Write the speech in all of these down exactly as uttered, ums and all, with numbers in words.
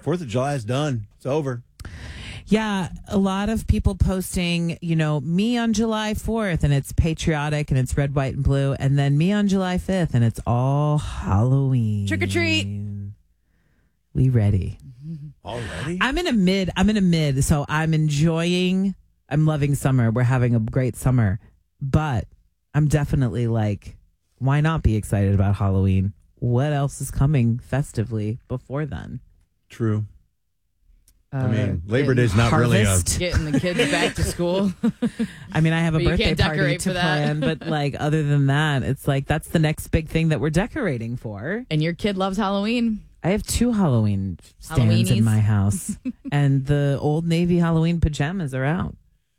Fourth of July is done. It's over. Yeah, a lot of people posting, you know, me on July fourth, and it's patriotic, and it's red, white, and blue, and then me on July fifth, and it's all Halloween. Trick or treat. We ready. Already? I'm in a mid, I'm in a mid, so I'm enjoying, I'm loving summer. We're having a great summer, but I'm definitely like, why not be excited about Halloween? What else is coming festively before then? True. Uh, I mean, Labor Day's not really a... Harvest. Getting the kids back to school. I mean, I have a But you birthday can't party decorate to for that. plan, but like other than that, it's like that's the next big thing that we're decorating for. And your kid loves Halloween. I have two Halloween stands in Halloweenies? my house, and the Old Navy Halloween pajamas are out.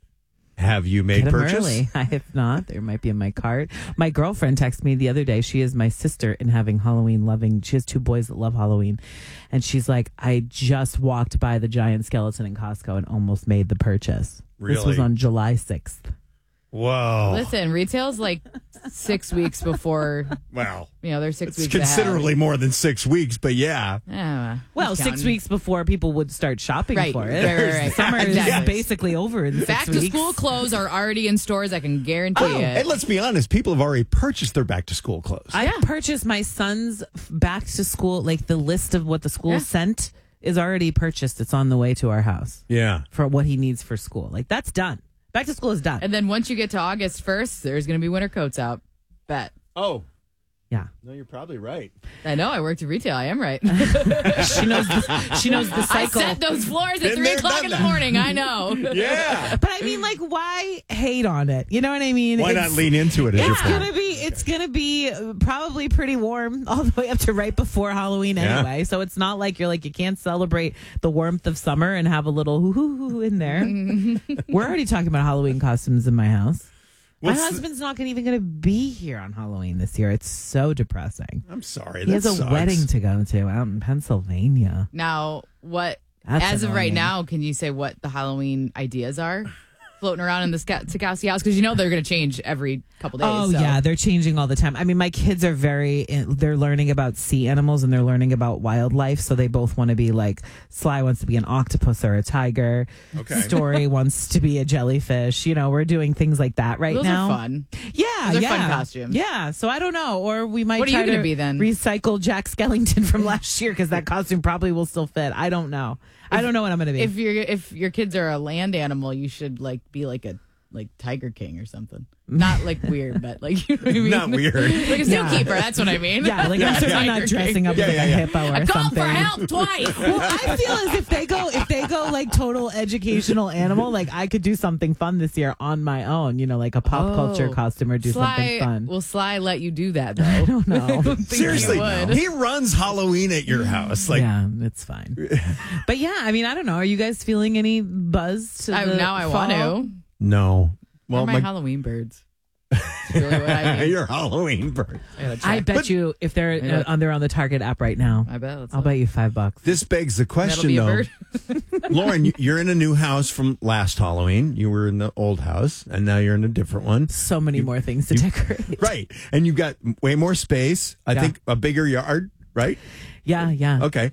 Have you made Get 'em purchase? early. I have not. There might be in my cart. My girlfriend texted me the other day. She is my sister in having Halloween loving. She has two boys that love Halloween. And she's like, I just walked by the giant skeleton in Costco and almost made the purchase. This was Really? on July sixth. Whoa. Listen, retail's like six weeks before, Wow. you know, they're six It's weeks considerably more than six weeks, but yeah. ahead. Oh, Well, who's six counting? weeks before people would start shopping Right, for it. right, right, right. Summer is Exactly. basically over in Back six to weeks. school clothes are already in stores. I can guarantee Oh, it. and let's be honest, people have already purchased their back to school clothes. I purchased my son's f- back to school, like the list of what the school Yeah. sent is already purchased. It's on the way to our house yeah. for what he needs for school. Like that's done. Back to school is done. And then once you get to August first, there's going to be winter coats out. Bet. Oh. Yeah. No, you're probably right. I know. I worked in retail. I am right. she knows the, she knows the I cycle. set those floors at Been three there, o'clock done in the that. morning. I know. Yeah. But I mean, like, why hate on it? You know what I mean? Why It's- not lean into it as your It's point? gonna be it's gonna be uh, probably pretty warm all the way up to right before Halloween Yeah. anyway. So it's not like you're like you can't celebrate the warmth of summer and have a little hoo hoo hoo in there. We're already talking about Halloween costumes in my house. What's my the- husband's not gonna, even going to be here on Halloween this year. It's so depressing. I'm sorry. He that has a sucks. wedding to go to out in Pennsylvania. Now, what, That's as of right annoying. now, can you say what the Halloween ideas are floating around in the Ska- Sikowski house? Because you know they're going to change every couple days. Oh so. yeah, they're changing all the time. I mean, my kids are very they're learning about sea animals and they're learning about wildlife, so they both want to be like Sly wants to be an octopus or a tiger. Okay. Story wants to be a jellyfish. You know, we're doing things like that right Those now. are fun. Yeah, Those are yeah. fun costumes. Yeah, so I don't know, or we might What are you try gonna to be then? recycle Jack Skellington from last year because that costume probably will still fit. I don't know. I don't know what I'm going to be. If your if your kids are a land animal, you should like be like a like Tiger King or something. Not like weird, but like you know what I mean? Not weird. Like a Yeah. zookeeper. That's what I mean. yeah, like Yeah, I'm certainly yeah. not dressing up Yeah, like yeah, a yeah. hippo or I called something. for help twice. Well, I feel as if they go if they go like total educational animal, like I could do something fun this year on my own, you know, like a pop Oh. culture costume or do Sly, something fun. Will Sly let you do that though? I don't know. think Seriously, he would. he runs Halloween at your house. Like, yeah, it's fine. But yeah, I mean, I don't know. Are you guys feeling any buzz to I, the now I fall? want to. no. Well, Well, my, my, Halloween birds. That's really what I mean. your Halloween bird. I, gotta I check. bet But- you if they're Yeah. uh, on they're on the Target app right now. I bet. That's I'll bet you five bucks. This begs the That'll question, be a though. bird. Lauren, you- you're in a new house from last Halloween. You were in the old house, and now you're in a different one. So many more things to decorate. Right. And you've got way more space. I Yeah. think a bigger yard, right? Yeah, yeah. Okay.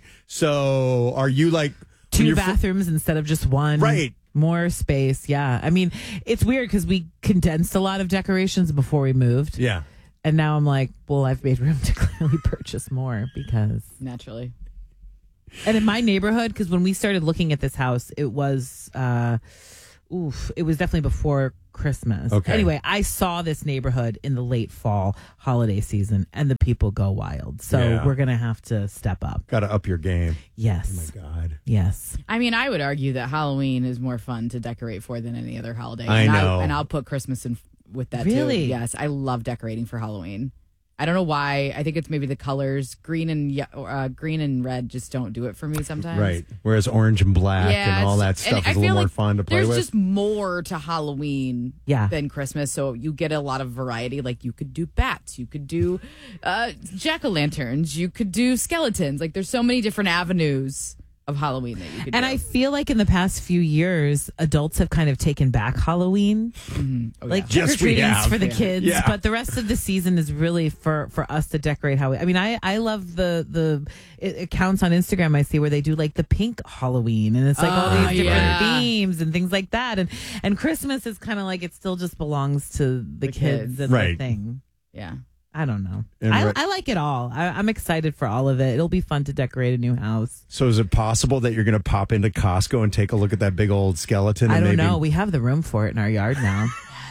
So are you like... when Two you're fr- bathrooms instead of just one. Right. More space. Yeah. I mean, it's weird because we condensed a lot of decorations before we moved. Yeah. And now I'm like, well, I've made room to clearly purchase more because. Naturally. And in my neighborhood, because when we started looking at this house, it was, uh, oof, it was definitely before Christmas. Okay. Anyway, I saw this neighborhood in the late fall holiday season, and the people go wild. So Yeah. we're going to have to step up. Got to up your game. Yes. Oh, my God. Yes. I mean, I would argue that Halloween is more fun to decorate for than any other holiday. I and know. I, and I'll put Christmas in with that Really? too. Yes, I love decorating for Halloween. I don't know why. I think it's maybe the colors, green and ye- uh, green and red, just don't do it for me sometimes. Right. Whereas orange and black Yeah, and all that it's- stuff and I is a little feel more like fun to play There's with. just more to Halloween Yeah. than Christmas, so you get a lot of variety. Like you could do bats, you could do uh, jack o' lanterns, you could do skeletons. Like there's so many different avenues of Halloween that you could And do. I feel like in the past few years, adults have kind of taken back Halloween, Mm-hmm. Oh, like yeah. trick or Yes, we treating's have. for the Yeah. kids. Yeah. But the rest of the season is really for for us to decorate how we. I mean, I I love the the it- accounts on Instagram I see where they do like the pink Halloween, and it's like all Oh, these different yeah. themes and things like that. And and Christmas is kind of like it still just belongs to the, The kids, kids. and Right. the thing. yeah. I don't know. And I, re- I like it all. I, I'm excited for all of it. It'll be fun to decorate a new house. So is it possible that you're going to pop into Costco and take a look at that big old skeleton? I and don't maybe, know. We have the room for it in our yard now.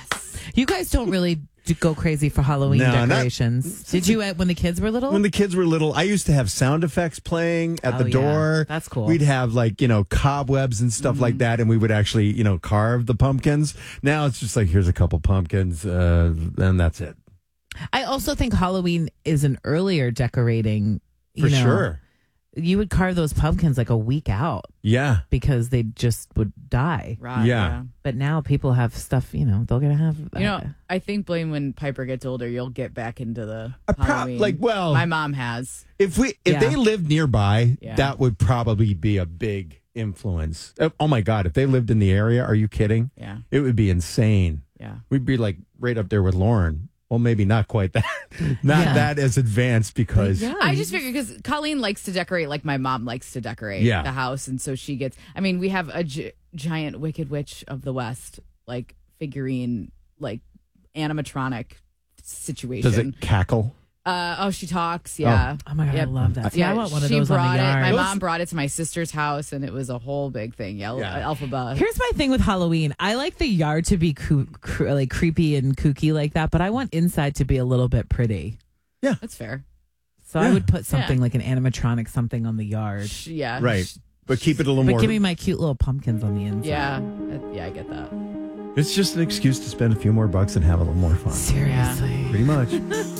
You guys don't really do go crazy for Halloween No, not- decorations. Did you uh, when the kids were little? When the kids were little, I used to have sound effects playing at Oh, the yeah. door. That's cool. We'd have like, you know, cobwebs and stuff like that. And we would actually, you know, carve the pumpkins. Now it's just like, here's a couple pumpkins, uh, and that's it. I also think Halloween is an earlier decorating. You For know, sure. You would carve those pumpkins like a week out Yeah. because they just would die. Right. Yeah. But now people have stuff, you know, they're going to have. You know, I think, Blaine, when Piper gets older, you'll get back into the I prob- Halloween. like, well- my mom has. If we if Yeah. they lived nearby, Yeah. that would probably be a big influence. Oh oh my God, if they lived in the area, are you kidding? Yeah. It would be insane. Yeah. We'd be like right up there with Lauren. Well, maybe not quite that, not Yeah. that as advanced because Yeah. I just figured because Colleen likes to decorate like my mom likes to decorate Yeah. the house. And so she gets, I mean, we have a gi- giant Wicked Witch of the West, like figurine, like animatronic situation. does it cackle? Uh, oh, she talks. Yeah. Oh my God, I Yep. love that. See, I want one of she those on brought the it. yard. My Those- mom brought it to my sister's house, and it was a whole big thing. Yeah, Yeah. Alphaba. Here's my thing with Halloween. I like the yard to be coo- cr- like creepy and kooky like that, but I want inside to be a little bit pretty. That's fair. So I Yeah. would put something Yeah. like an animatronic something on the yard. Sh- Yeah. Right. Sh- But keep it a little But more. give me my cute little pumpkins on the inside. Yeah. Uh, Yeah, I get that. It's just an excuse to spend a few more bucks and have a little more fun. Seriously. Pretty much.